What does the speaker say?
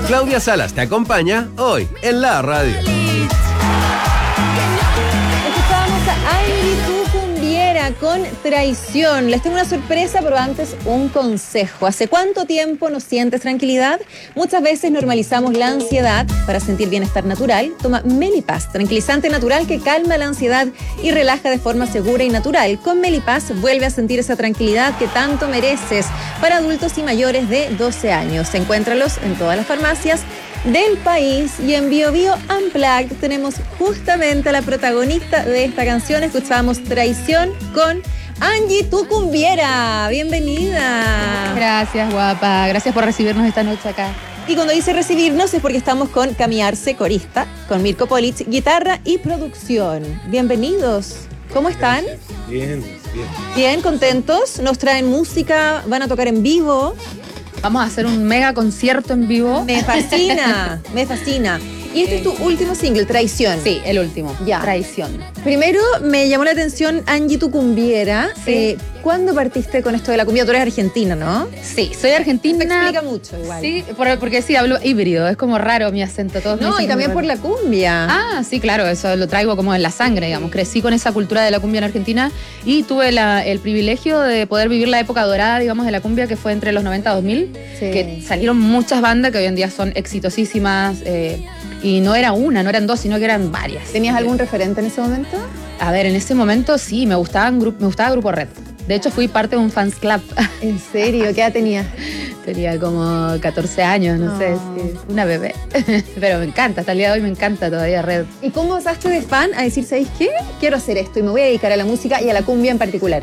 Claudia Salas te acompaña hoy en la radio. Escuchábamos a Angie Tucumbiera con Traición. Les tengo una sorpresa, pero antes un consejo. ¿Hace cuánto tiempo no sientes tranquilidad? Muchas veces normalizamos la ansiedad. Para sentir bienestar natural, toma Melipaz, tranquilizante natural que calma la ansiedad y relaja de forma segura y natural. Con Melipaz vuelve a sentir esa tranquilidad que tanto mereces. Para adultos y mayores de 12 años. Encuéntralos en todas las farmacias del país. Y en Bio Bio Unplugged tenemos justamente a la protagonista de esta canción. Escuchábamos Traición con Angie Tucumbiera. Bienvenida. Gracias, guapa. Gracias por recibirnos esta noche acá. Y cuando dice recibirnos es porque estamos con Cami Arce, corista, con Mirko Polic, guitarra y producción. Bienvenidos. ¿Cómo están? Bien. Bien, contentos. Nos traen música, van a tocar en vivo. Vamos a hacer un mega concierto en vivo. Me fascina, me fascina. Y este es tu último single, Traición. Sí, el último. Ya. Traición. Primero me llamó la atención Angie Tucumbiera. Sí. ¿Cuándo partiste con esto de la cumbia? Tú eres argentina, ¿no? Sí, soy argentina. Me explica mucho igual. Sí, porque sí, hablo híbrido. Es como raro mi acento. Todos me No, dicen y también como por raro. la cumbia. Ah, sí, claro, eso lo traigo como en la sangre, digamos. Crecí con esa cultura de la cumbia en Argentina y tuve el privilegio de poder vivir la época dorada, digamos, de la cumbia, que fue entre los 90 y 2000, Sí. que salieron muchas bandas que hoy en día son exitosísimas, y no era una, no eran dos, sino que eran varias. ¿Tenías algún referente en ese momento? A ver, en ese momento sí, me gustaba Grupo Red. De hecho, fui parte de un fans club. ¿En serio? ¿Qué edad tenías? Tenía como 14 años, no sé, sí, una bebé. Pero me encanta, hasta el día de hoy me encanta todavía Red. ¿Y cómo pasaste de fan a decir, ¿sabéis qué? Quiero hacer esto y me voy a dedicar a la música y a la cumbia en particular?